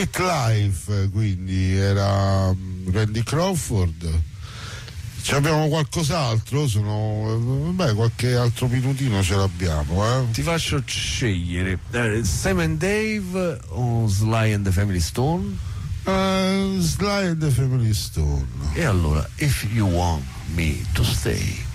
Street Life, quindi era Randy Crawford. Ci abbiamo qualcos'altro? Qualche altro minutino ce l'abbiamo, Ti faccio scegliere Sam and Dave o Sly and the Family Stone? Sly and the Family Stone. E allora If You Want Me to Stay.